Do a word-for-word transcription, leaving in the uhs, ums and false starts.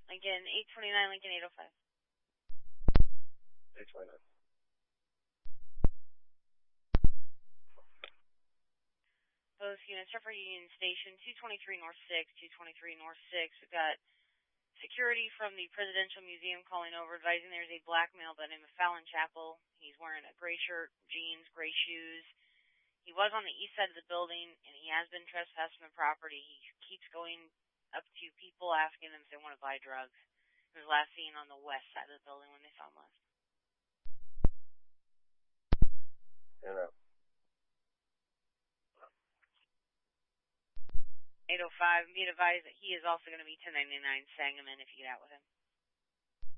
Lincoln eight twenty-nine, Lincoln eight oh five. eight twenty-nine. Both units are for Union Station, two twenty-three North six, two twenty-three North six. We've got security from the Presidential Museum calling over, advising there's a black male by the name of Fallon Chappell. He's wearing a gray shirt, jeans, gray shoes. He was on the east side of the building, and he has been trespassing the property. He keeps going up to people, asking them if they want to buy drugs. He was last seen on the west side of the building when they saw him last. And out. eight oh five, be advised that he is also going to be ten ninety-nine Sangamon if you get out with him.